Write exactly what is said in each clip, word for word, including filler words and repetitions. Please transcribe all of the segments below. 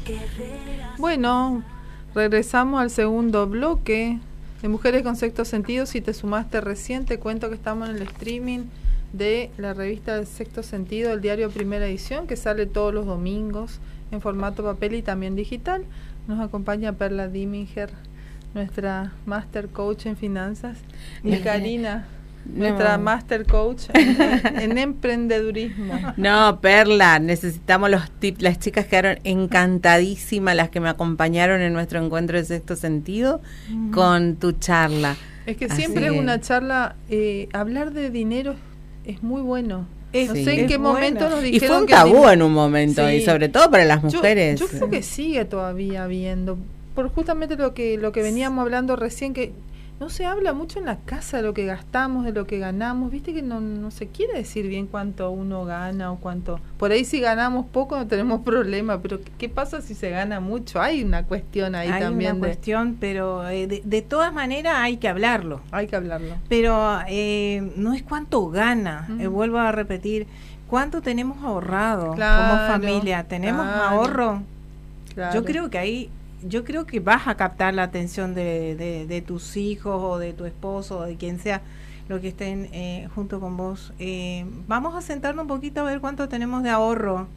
Bueno, regresamos al segundo bloque de Mujeres con Sexto Sentido. Si te sumaste recién, te cuento que estamos en el streaming de la revista del Sexto Sentido, el diario Primera Edición, que sale todos los domingos en formato papel y también digital. Nos acompaña Perla Diminger, nuestra Master Coach en finanzas, y Karina, nuestra no. Master Coach en, en emprendedurismo. No, Perla, necesitamos los tips. Las chicas quedaron encantadísimas, las que me acompañaron en nuestro encuentro de Sexto Sentido, mm. con tu charla. Es que siempre Así es una charla, eh, hablar de dinero es muy bueno. Es, no sí, sé en qué momento bueno. nos dijeron y fue un que tabú dinero, en un momento, sí. y sobre todo para las mujeres. Yo, yo creo que sigue todavía habiendo, por justamente lo que lo que veníamos hablando recién, que no se habla mucho en la casa de lo que gastamos, de lo que ganamos, viste que no, no se quiere decir bien cuánto uno gana o cuánto, por ahí si ganamos poco no tenemos problema, pero ¿qué pasa si se gana mucho? Hay una cuestión ahí hay también. Hay una de, cuestión, pero eh, de, de todas maneras hay que hablarlo. Hay que hablarlo. Pero eh, no es cuánto gana, uh-huh. eh, vuelvo a repetir, cuánto tenemos ahorrado claro, como familia, ¿tenemos claro, ahorro? Claro. Yo creo que ahí... Yo creo que vas a captar la atención de, de, de tus hijos o de tu esposo o de quien sea lo que estén eh, junto con vos. Eh, vamos a sentarnos un poquito a ver cuánto tenemos de ahorro.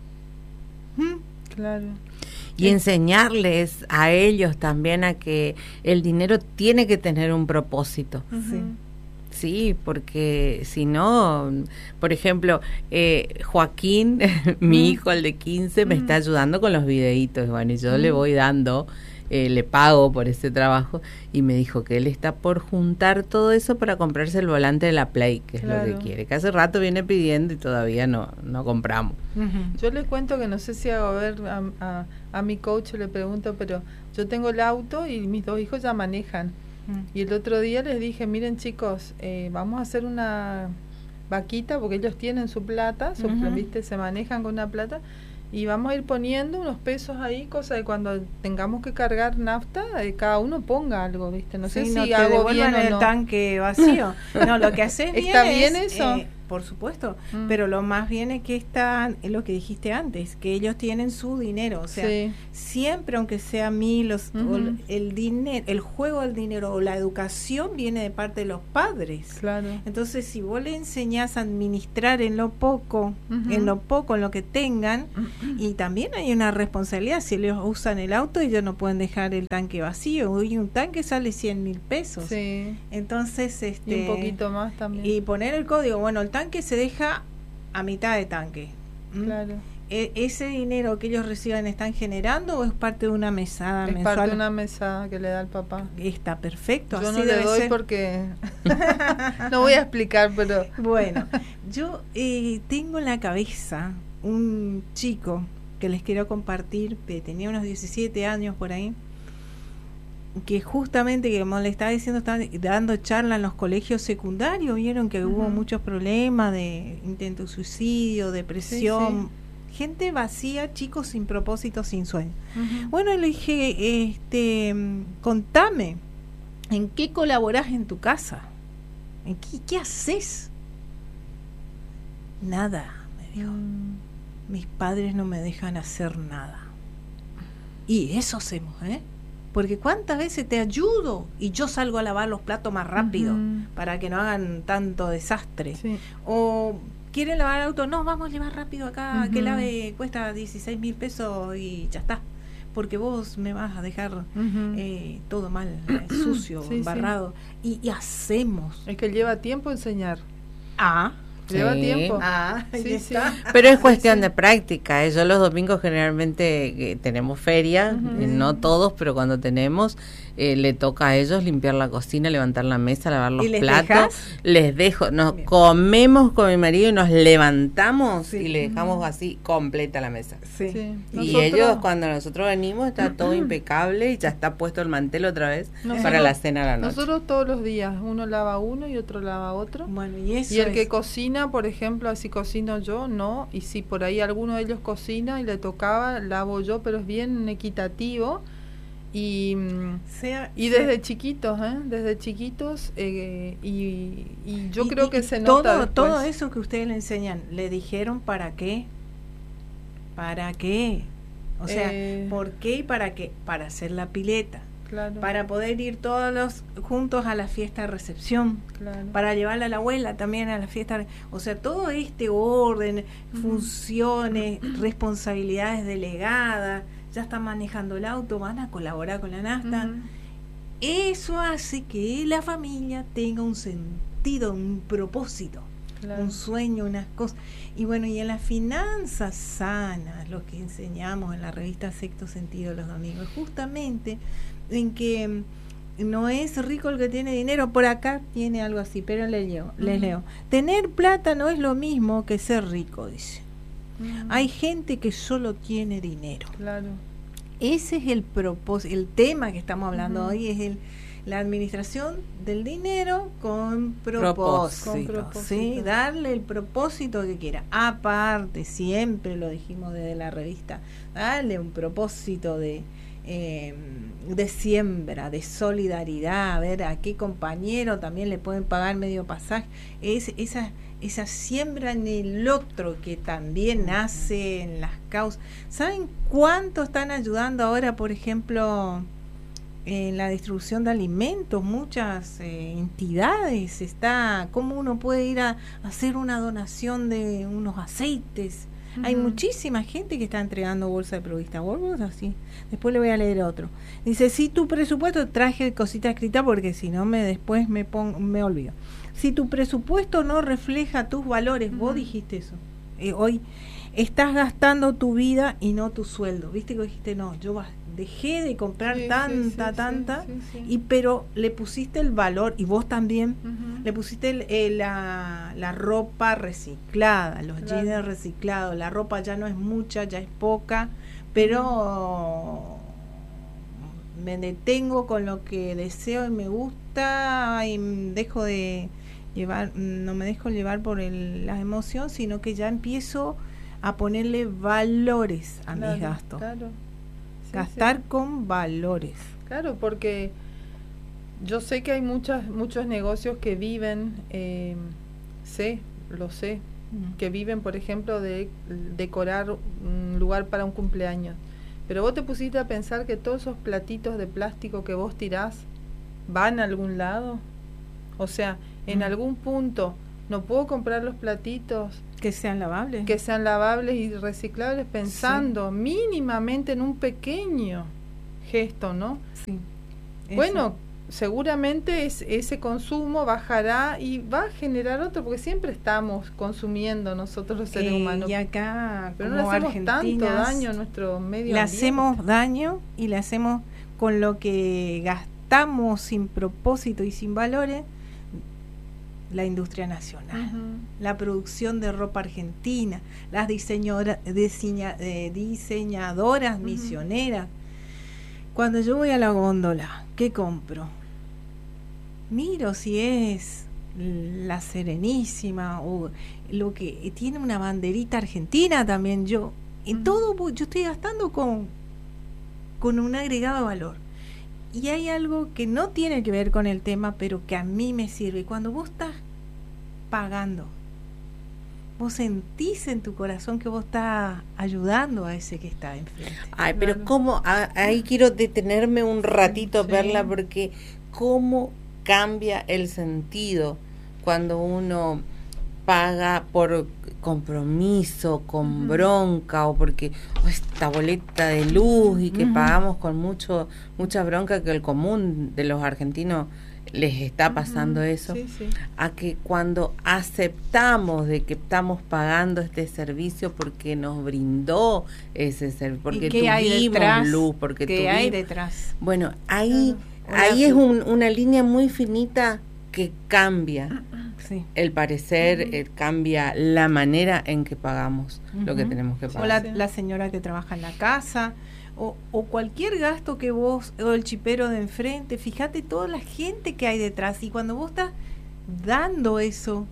¿Mm? Claro. Y eh. enseñarles a ellos también a que el dinero tiene que tener un propósito. Uh-huh. Sí. Sí, porque si no, por ejemplo, eh, Joaquín, mi mm. hijo, el de quince, mm. me está ayudando con los videitos, bueno, y yo mm. le voy dando, eh, le pago por ese trabajo, y me dijo que él está por juntar todo eso para comprarse el volante de la Play, que claro. es lo que quiere, que hace rato viene pidiendo y todavía no, no compramos. Uh-huh. Yo le cuento que no sé si hago a ver a, a, a mi coach, le pregunto, pero yo tengo el auto y mis dos hijos ya manejan. Y el otro día les dije, miren chicos, eh, vamos a hacer una vaquita, porque ellos tienen su plata, su, uh-huh. ¿viste? Se manejan con una plata, y vamos a ir poniendo unos pesos ahí, cosa de cuando tengamos que cargar nafta, eh, cada uno ponga algo, ¿viste? No sé sí, si no hago bien el o no. tanque vacío. No, lo que haces bien ¿Está bien es, eso? Eh, por supuesto, mm. pero lo más bien es que está, es lo que dijiste antes, que ellos tienen su dinero, o sea, sí. siempre aunque sea mil, los, uh-huh. o el dinero, el juego del dinero o la educación viene de parte de los padres. Claro. Entonces, si vos le enseñás a administrar en lo poco, uh-huh. en lo poco, en lo que tengan, uh-huh. y también hay una responsabilidad, si ellos usan el auto, ellos no pueden dejar el tanque vacío, y un tanque sale cien mil pesos. Sí. Entonces, este, y un poquito más también. Y poner el código, bueno, el tanque tanque se deja a mitad de tanque. ¿Mm? Claro. ¿E- ¿Ese dinero que ellos reciban están generando o es parte de una mesada es mensual? Es parte de una mesada que le da el papá. Está perfecto. Yo así no debe le doy ser. Porque no voy a explicar, pero bueno, yo eh, tengo en la cabeza un chico que les quiero compartir, que tenía unos diecisiete años por ahí, que justamente, que como le estaba diciendo, estaba dando charla en los colegios secundarios, vieron que uh-huh. hubo muchos problemas de intento de suicidio, depresión, sí, sí. gente vacía, chicos sin propósito, sin sueño. Uh-huh. Bueno, le dije, este, contame, ¿en qué colaborás en tu casa? ¿En qué, qué haces? Nada, me dijo. Mm. Mis padres no me dejan hacer nada. Y eso hacemos, ¿eh? Porque cuántas veces te ayudo y yo salgo a lavar los platos más rápido uh-huh. para que no hagan tanto desastre. Sí. O quieren lavar el auto, no, vamos a llevar rápido acá, uh-huh. que lave cuesta dieciséis mil pesos y ya está. Porque vos me vas a dejar uh-huh. eh, todo mal, eh, sucio, sí, embarrado. Sí. Y, y hacemos. Es que lleva tiempo enseñar. Ah, lleva sí. tiempo. Ah, sí, sí. Pero es cuestión sí, sí. de práctica. ¿eh? Yo los domingos generalmente eh, tenemos feria, uh-huh. eh, no todos, pero cuando tenemos, eh, le toca a ellos limpiar la cocina, levantar la mesa, lavar los ¿Y les platos. Dejas? Les dejo, nos Bien. comemos con mi marido y nos levantamos sí. y le dejamos uh-huh. así completa la mesa. Sí. Sí. Y Nosotros, ellos, cuando nosotros venimos, está todo impecable y ya está puesto el mantel otra vez nosotros, para la cena a la noche. Nosotros todos los días, uno lava uno y otro lava otro. Bueno, y eso y el es... que cocina, por ejemplo, así cocino yo, no, y si por ahí alguno de ellos cocina y le tocaba, lavo yo, pero es bien equitativo. Y, sea, y desde sea. chiquitos, ¿eh? Desde chiquitos, eh, y, y yo y, creo y, que se todo, nota después. Todo eso que ustedes le enseñan, ¿le dijeron para qué? ¿Para qué? O sea, Eh. ¿por qué y para qué? Para hacer la pileta. Claro. Para poder ir todos los juntos a la fiesta de recepción, Claro. para llevarla a la abuela también a la fiesta, o sea, todo este orden, Ujú. funciones, responsabilidades delegadas, ya están manejando el auto, van a colaborar con la Nasta. Ujú. Eso hace que la familia tenga un sentido, un propósito, Claro. un sueño, unas cosas. Y bueno, y en las finanzas sanas, lo que enseñamos en la revista Sexto Sentido los domingos, justamente en que no es rico el que tiene dinero, por acá tiene algo así, pero les leo, les Ujú. leo. Tener plata no es lo mismo que ser rico, dice. Ujú. Hay gente que solo tiene dinero. Claro. Ese es el propósito, el tema que estamos hablando Ujú. hoy es el la administración del dinero con Propósito. propósito, Con propósito. ¿sí? Darle el propósito que quiera. Aparte, siempre lo dijimos desde la revista, darle un propósito de eh, de siembra, de solidaridad, a ver a qué compañero también le pueden pagar medio pasaje, es esa esa siembra en el otro que también nace en las causas. ¿Saben cuánto están ayudando ahora, por ejemplo, en la distribución de alimentos? Muchas eh, entidades, está cómo uno puede ir a hacer una donación de unos aceites. Uh-huh. Hay muchísima gente que está entregando bolsa de provista, bolsa así. Después le voy a leer otro. Dice, si tu presupuesto, traje cosita escrita porque si no me después me pongo, me olvido. Si tu presupuesto no refleja tus valores, uh-huh. Vos dijiste eso. Eh, hoy estás gastando tu vida y no tu sueldo. ¿Viste que dijiste no? Yo dejé de comprar sí, tanta, sí, sí, tanta, sí, sí, sí. Y pero le pusiste el valor, y vos también, uh-huh. Le pusiste el, el, la, la ropa reciclada, los claro. jeans reciclados, la ropa ya no es mucha, ya es poca, pero uh-huh. Me detengo con lo que deseo y me gusta, y dejo de llevar, no me dejo llevar por el, la emoción, sino que ya empiezo a ponerle valores a claro, mis gastos. Claro. Sí, Gastar sí. Con valores. Claro, porque yo sé que hay muchas, muchos negocios que viven, eh, sé, lo sé, mm. que viven, por ejemplo, de decorar un lugar para un cumpleaños. Pero vos te pusiste a pensar que todos esos platitos de plástico que vos tirás van a algún lado. O sea, en mm. algún punto no puedo comprar los platitos que sean lavables, que sean lavables y reciclables, pensando sí. mínimamente en un pequeño gesto, ¿no? Sí. Bueno, eso. Seguramente es, ese consumo bajará y va a generar otro, porque siempre estamos consumiendo nosotros los seres eh, humanos. Y acá, pero no le hacemos tanto daño a nuestro medio le ambiente. Hacemos daño y le hacemos con lo que gastamos sin propósito y sin valores. La industria nacional, uh-huh. La producción de ropa argentina, las diseñadora, diseña, eh, diseñadoras uh-huh. misioneras. Cuando yo voy a la góndola, ¿qué compro? Miro si es la Serenísima o lo que tiene una banderita argentina también. Yo en uh-huh. todo yo estoy gastando con con un agregado de valor. Y hay algo que no tiene que ver con el tema, pero que a mí me sirve. Cuando vos estás pagando, vos sentís en tu corazón que vos estás ayudando a ese que está enfrente. Ay, pero claro. cómo, a, ahí quiero detenerme un ratito, sí. Perla, porque cómo cambia el sentido cuando uno paga por compromiso, con uh-huh. bronca, o porque oh, esta boleta de luz y que uh-huh. pagamos con mucho mucha bronca, que el común de los argentinos les está pasando uh-huh. eso, sí, sí. a que cuando aceptamos de que estamos pagando este servicio porque nos brindó ese servicio, porque tuvimos luz, porque ¿qué tuvimos, hay detrás? Bueno, ahí uh-huh. ahí es un, una línea muy finita que cambia. Sí. El parecer, uh-huh. eh, cambia la manera en que pagamos uh-huh. lo que tenemos que pagar. O la, la señora que trabaja en la casa, o, o cualquier gasto que vos, o el chipero de enfrente, fíjate toda la gente que hay detrás, y cuando vos estás dando eso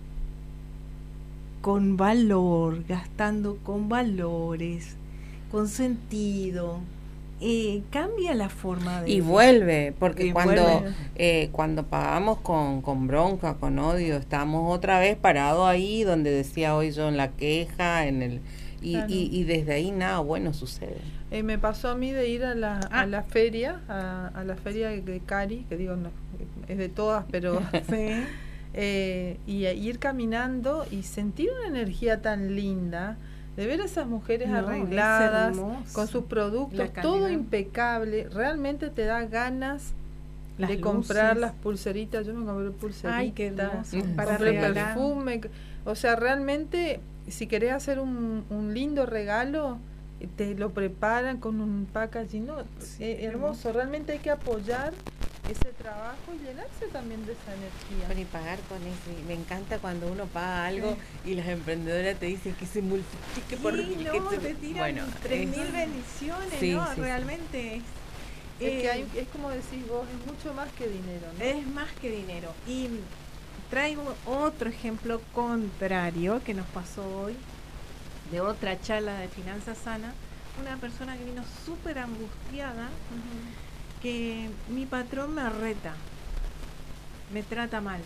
con valor, gastando con valores, con sentido, Eh, cambia la forma de... Y vuelve, porque y cuando vuelve. Eh, cuando pagamos con, con bronca, con odio, estamos otra vez parados ahí donde decía hoy yo en la queja, en el y, claro. y, y desde ahí nada bueno sucede. Eh, me pasó a mí de ir a la, Ah. a la feria, a, a la feria de Cari, que digo, no, es de todas, pero... Sí. eh, y a ir caminando y sentir una energía tan linda, de ver a esas mujeres No, arregladas, es hermoso. con sus productos, La calidad. todo impecable, realmente te da ganas Las de comprar luces. las pulseritas. Yo me compré pulseritas, Ay, qué hermoso. Mm. Para compré regalar. perfume, o sea, realmente si querés hacer un, un lindo regalo, te lo preparan con un packaging, ¿no? Sí, Eh, hermoso, realmente hay que apoyar ese trabajo y llenarse también de esa energía. Bueno, y pagar con eso. Y me encanta cuando uno paga algo y las emprendedoras te dicen que se multiplique por Sí, mil. no, que se- te tiran bueno, tres es- mil bendiciones, Sí, ¿no? sí, sí. Realmente es, Es, eh, que hay, es como decís vos, es mucho más que dinero, ¿no? es más que dinero. Y traigo otro ejemplo contrario que nos pasó hoy, de otra charla de Finanzas Sana, una persona que vino súper angustiada, que mi patrón me reta, me trata mal.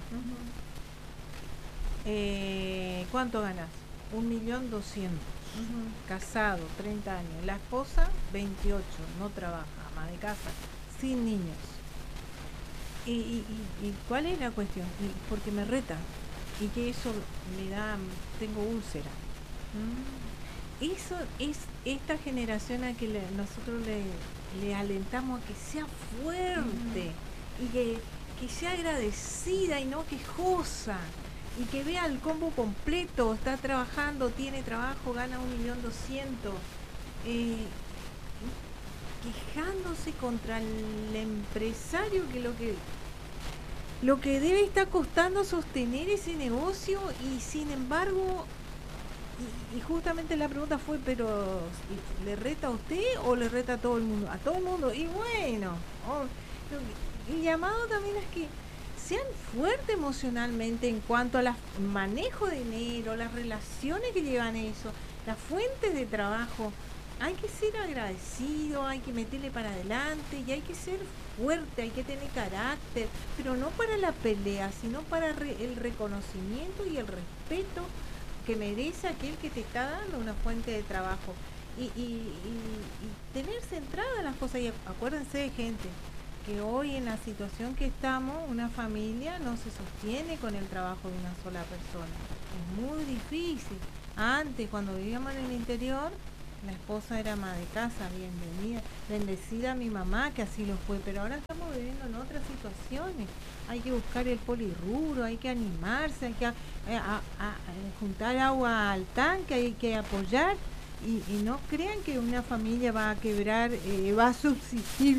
Eh, ¿Cuánto ganas? Un millón doscientos. Casado, treinta años. La esposa, veintiocho, no trabaja, ama de casa, sin niños. ¿Y, y, y, y cuál es la cuestión? Y porque me reta. Y que eso me da, tengo úlcera. Eso es esta generación a que le- nosotros le, le alentamos a que sea fuerte y que, que sea agradecida y no quejosa. Y que vea el combo completo, está trabajando, tiene trabajo, gana un millón doscientos, eh, quejándose contra el empresario que lo que lo que debe estar costando sostener ese negocio y sin embargo y, y justamente la pregunta fue, pero ¿le reta a usted o le reta a todo el mundo? A todo el mundo. Y bueno, oh, lo- el llamado también es que sean fuertes emocionalmente en cuanto al manejo de dinero, las relaciones que llevan eso, las fuentes de trabajo. Hay que ser agradecido, hay que meterle para adelante y hay que ser fuerte, hay que tener carácter, pero no para la pelea, sino para re- el reconocimiento y el respeto que merece aquel que te está dando una fuente de trabajo. Y, y, y, y tener centradas las cosas. Y acuérdense de gente que hoy en la situación que estamos, una familia no se sostiene con el trabajo de una sola persona. Es muy difícil. Antes, cuando vivíamos en el interior, la esposa era ama de casa, bienvenida, bendecida mi mamá, que así lo fue, pero ahora estamos viviendo en otras situaciones. Hay que buscar el polirrubro, hay que animarse, hay que a, a, a, a juntar agua al tanque, hay que apoyar y, y no crean que una familia va a quebrar, eh, va a subsistir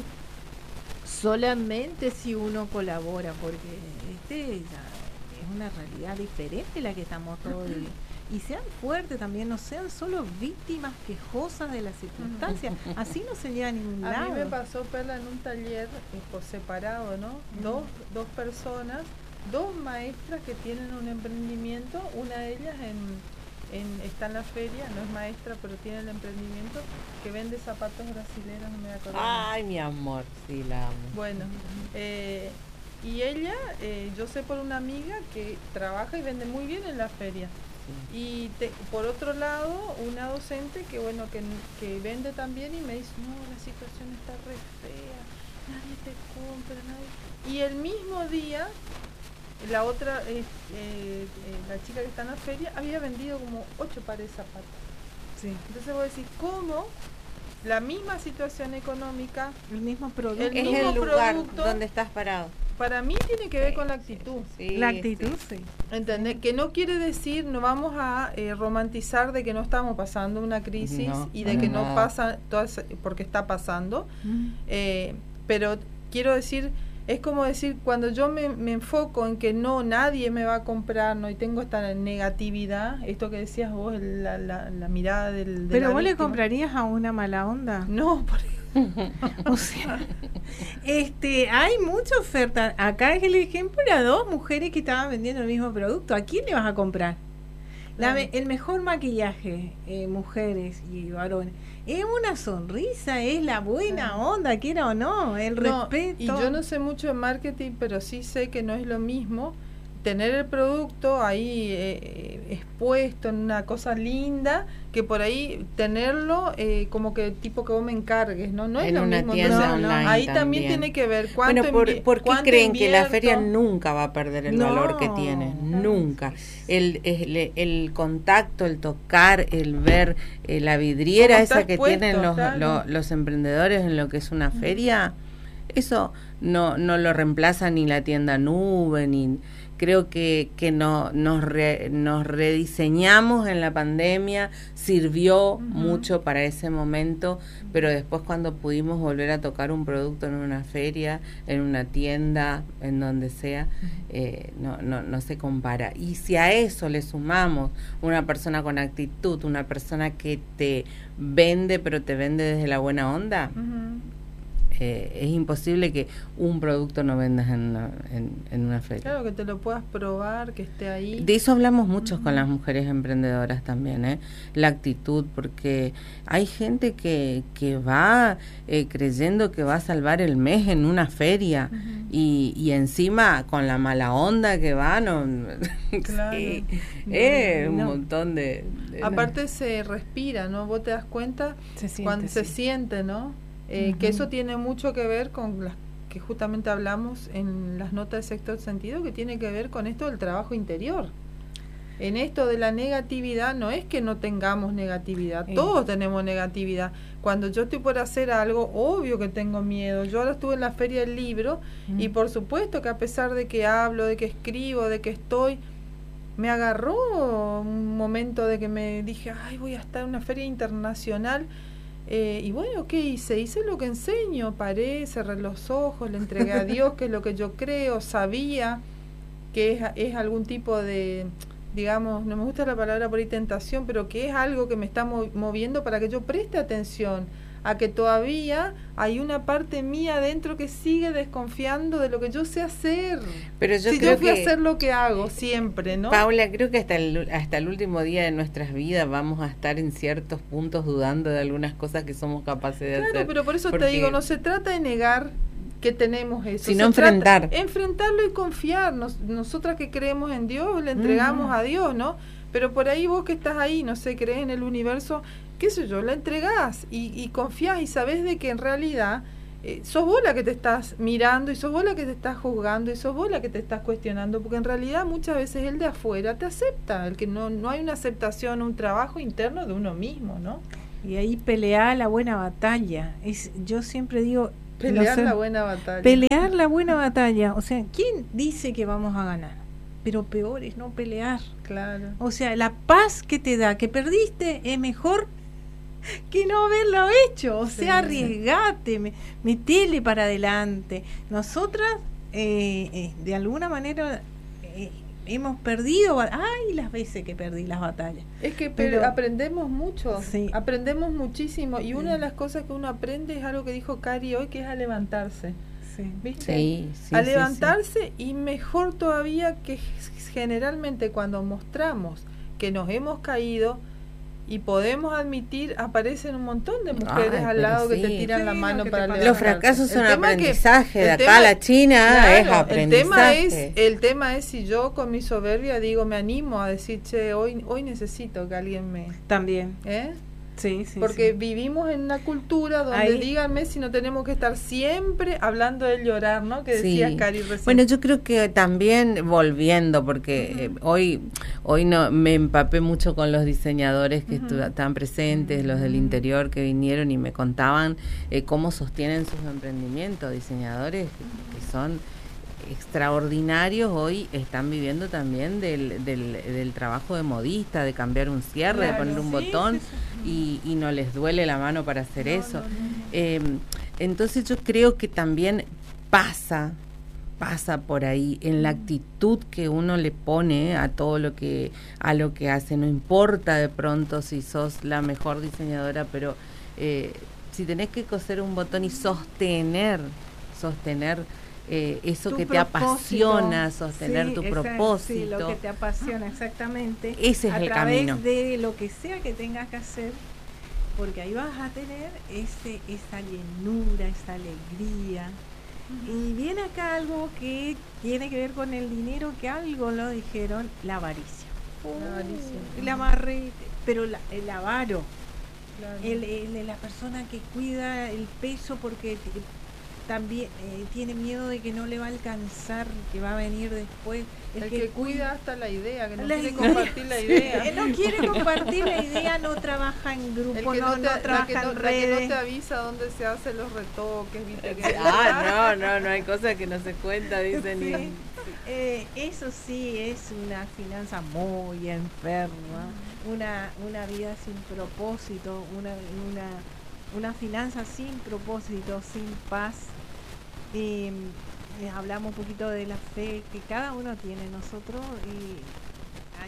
solamente si uno colabora, porque este ya es una realidad diferente la que estamos todos viviendo. Y sean fuertes también, no sean solo víctimas quejosas de las circunstancias. Así no se llega a ningún A lado. mí me pasó, Perla, en un taller eh, por separado, ¿no? Mm. Dos, dos personas, dos maestras que tienen un emprendimiento, una de ellas en, en, está en la feria, no es maestra, pero tiene el emprendimiento que vende zapatos brasileños, no me acuerdo. Ay, mi amor, sí, la amo. Bueno, eh, y ella, eh, yo sé por una amiga que trabaja y vende muy bien en la feria. Sí. Y te- por otro lado, una docente que bueno que, que vende también y me dice, no, la situación está re fea, nadie te compra, nadie. Y el mismo día, la otra, eh, eh, eh, la chica que está en la feria, había vendido como ocho pares de zapatos. Sí. Entonces vos decís, ¿cómo la misma situación económica, El mismo producto. El Es mismo el lugar producto. donde estás parado. para mí tiene que ver con la actitud? Sí, La sí. actitud, sí. ¿Entendés? Que no quiere decir, no vamos a eh, romantizar de que no estamos pasando una crisis No, y de para que no nada. pasa, todas, porque está pasando, eh, pero quiero decir, es como decir, cuando yo me, me enfoco en que no, nadie me va a comprar, no, y tengo esta negatividad, esto que decías vos, la, la, la mirada del... de Pero la vos le víctima. comprarías a una mala onda. No, por O sea, este, hay mucha oferta. Acá es el ejemplo de dos mujeres que estaban vendiendo el mismo producto. ¿A quién le vas a comprar? La Claro. me- el mejor maquillaje, eh, mujeres y varones, es una sonrisa, es la buena Claro. onda, quiera o no, el No, respeto. y yo no sé mucho de marketing, pero sí sé que no es lo mismo tener el producto ahí eh, expuesto en una cosa linda, que por ahí tenerlo eh, como que tipo que vos me encargues, ¿no? No es en lo una mismo. tienda No, online no, ahí también. también tiene que ver cuánto bueno, por, envi- ¿por qué cuánto creen que la invierto? feria nunca va a perder el No, valor que tiene? Nunca. sí, sí. El, el, el contacto, el tocar, el ver eh, la vidriera Cómo esa está que expuesto, tienen los, claro. lo- los emprendedores en lo que es una feria, eso no, no lo reemplaza ni la tienda nube, ni... Creo que, que no, nos, re, nos rediseñamos en la pandemia, sirvió uh-huh. mucho para ese momento, pero después cuando pudimos volver a tocar un producto en una feria, en una tienda, en donde sea, uh-huh. eh, no, no, no se compara. Y si a eso le sumamos una persona con actitud, una persona que te vende, pero te vende desde la buena onda, uh-huh. Eh, es imposible que un producto no vendas en una, en, en una feria. Claro, que te lo puedas probar, que esté ahí. De eso hablamos mucho uh-huh. con las mujeres emprendedoras también, ¿eh? La actitud, porque hay gente que, que va eh, creyendo que va a salvar el mes en una feria uh-huh. y, y encima con la mala onda que va, no, claro. sí, no, eh, no. un montón de... de Aparte no. se respira, ¿no? Vos te das cuenta se siente, cuando sí. se siente, ¿no? Eh, uh-huh. Que eso tiene mucho que ver con las que justamente hablamos en las notas de sexto sentido, que tiene que ver con esto del trabajo interior. En esto de la negatividad, no es que no tengamos negatividad, sí. Todos tenemos negatividad. Cuando yo estoy por hacer algo, obvio que tengo miedo. Yo ahora estuve en la feria del libro uh-huh. y por supuesto que a pesar de que hablo, de que escribo, de que estoy, me agarró un momento de que me dije, ay, voy a estar en una feria internacional. Eh, y bueno, ¿qué hice? Hice lo que enseño, paré, cerré los ojos, le entregué a Dios, que es lo que yo creo, sabía que es, es algún tipo de, digamos, no me gusta la palabra por ahí tentación, pero que es algo que me está moviendo para que yo preste atención a que todavía hay una parte mía adentro que sigue desconfiando de lo que yo sé hacer. Pero yo si creo yo fui que, a hacer lo que hago siempre, ¿no? Paula, creo que hasta el, hasta el último día de nuestras vidas vamos a estar en ciertos puntos dudando de algunas cosas que somos capaces de claro, hacer. Claro, pero por eso porque... te digo, no se trata de negar que tenemos eso, sino enfrentar. Enfrentarlo y confiar. Nos, nosotras que creemos en Dios, le entregamos uh-huh. a Dios, ¿no? Pero por ahí vos que estás ahí, no sé, crees en el universo, qué sé yo, la entregás y, y confías y sabés de que en realidad eh, sos vos la que te estás mirando y sos vos la que te estás juzgando y sos vos la que te estás cuestionando, porque en realidad muchas veces el de afuera te acepta, el que no, no hay una aceptación, un trabajo interno de uno mismo, ¿no? Y ahí pelear la buena batalla. Es, yo siempre digo... Pelear no sé, la buena batalla. Pelear la buena batalla. O sea, ¿quién dice que vamos a ganar? Pero peor es no pelear. Claro. O sea, la paz que te da, que perdiste, es mejor que no haberlo hecho. O sea, sí, arriesgate, me, metele para adelante. Nosotras, eh, eh, de alguna manera, eh, hemos perdido. Ay, las veces que perdí las batallas. Es que pero, aprendemos mucho, sí. aprendemos muchísimo. Y una de las cosas que uno aprende es algo que dijo Cari hoy, que es a levantarse. Sí. ¿Viste? Sí, sí, a levantarse sí, sí. Y mejor todavía que generalmente cuando mostramos que nos hemos caído y podemos admitir, aparecen un montón de mujeres Ay, al lado sí. que te tiran sí, la mano que para levantar. Los fracasos son aprendizaje, que, de acá tema, a la China claro, es aprendizaje. El tema es, el tema es si yo con mi soberbia digo, me animo a decir, che, hoy, hoy necesito que alguien me... También. ¿Eh? Sí, sí, porque sí. vivimos en una cultura donde Ahí. díganme si no tenemos que estar siempre hablando de llorar, ¿no? Que decías, sí. Cari recién. Bueno, yo creo que también volviendo, porque uh-huh. eh, hoy hoy no me empapé mucho con los diseñadores que uh-huh. estaban presentes, uh-huh. los del interior que vinieron y me contaban eh, cómo sostienen sus emprendimientos, diseñadores que, que son extraordinarios, hoy están viviendo también del, del, del trabajo de modista, de cambiar un cierre, claro, de poner un sí, botón sí, sí. Y, y no les duele la mano para hacer no, eso. No, no, no. Eh, entonces yo creo que también pasa, pasa por ahí en la actitud que uno le pone a todo lo que, a lo que hace. No importa de pronto si sos la mejor diseñadora, pero eh, si tenés que coser un botón y sostener, sostener Eh, eso tu que propósito. Te apasiona, sostener sí, tu esa, propósito. Sí, lo que te apasiona, exactamente. Ese es a el través camino. de lo que sea que tengas que hacer, porque ahí vas a tener ese esa llenura, esa alegría, Y viene acá algo que tiene que ver con el dinero, que algo lo dijeron, la avaricia. La avaricia. El amarre, pero la, el avaro, Claro. el, el- la persona que cuida el peso porque t- también eh, tiene miedo de que no le va a alcanzar, que va a venir después. El que cuida hasta la idea, que no La quiere idea. compartir la idea. Eh, no quiere compartir la idea, no trabaja en El grupo, que no, no, te, no la trabaja que no, en la que no redes. te avisa dónde se hacen los retoques, ¿viste? Que Ah, no, no, no hay cosas que no se cuenta, dicen. Sí. y- Eh, eso sí es una finanza muy enferma, una, una vida sin propósito, una, una, una finanza sin propósito, sin paz. Eh, eh, hablamos un poquito de la fe que cada uno tiene nosotros y hay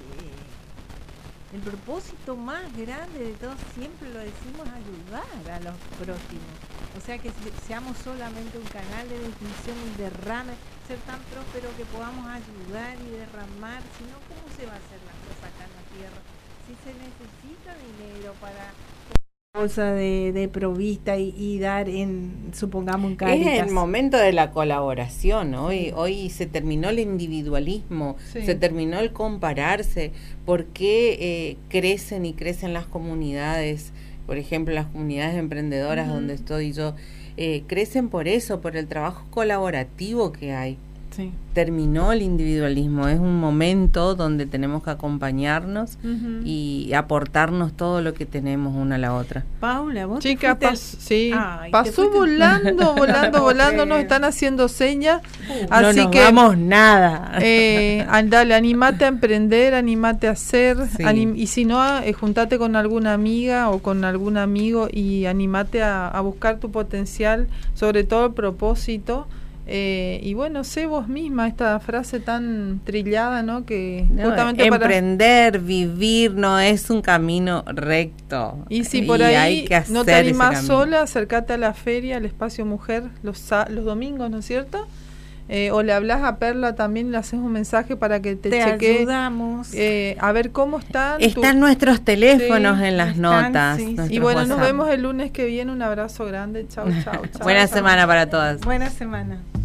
eh, el propósito más grande de todos, siempre lo decimos, ayudar a los prójimos. O sea, que se- seamos solamente un canal de difusión y derrame, ser tan próspero que podamos ayudar y derramar, si no, ¿cómo se va a hacer las cosas acá en la tierra? Si se necesita dinero para cosa de, de provista y, y dar en, supongamos, en Cáritas. Es el momento de la colaboración. Hoy, hoy se terminó el individualismo, Sí. se terminó el compararse. ¿Por qué eh, crecen y crecen las comunidades? Por ejemplo, las comunidades emprendedoras Ujú. donde estoy yo, eh, crecen por eso, por el trabajo colaborativo que hay. Sí. Terminó el individualismo, es un momento donde tenemos que acompañarnos Ujú. y aportarnos todo lo que tenemos una a la otra. Paula, vos te Chica, fuiste al- pas- sí, Ay, te pasó fuiste- volando, volando, No volando, nos creo. están haciendo señas, Uh, así no nos que vamos nada. eh, andale, animate a emprender, animate a hacer, Sí. anim- y si no, eh, juntate con alguna amiga o con algún amigo y animate a, a buscar tu potencial, sobre todo el propósito. Eh, y bueno, sé vos misma, esta frase tan trillada, ¿no? Que No, justamente para... emprender, vivir no es un camino recto. Y si por ahí hay que no te hacer ese animás camino. sola, acércate a la feria, al Espacio Mujer, los, sa- los domingos, ¿no es cierto? Eh, o le hablas a Perla también, le haces un mensaje para que te, te chequee, ayudamos. eh, a ver cómo están. tu- Están nuestros teléfonos Sí, en las están, notas. sí, sí. nuestros Y bueno, nos WhatsApp. vemos el lunes que viene. Un abrazo grande. Chau, chau, chau. Buena chau. semana para todas. Buena semana.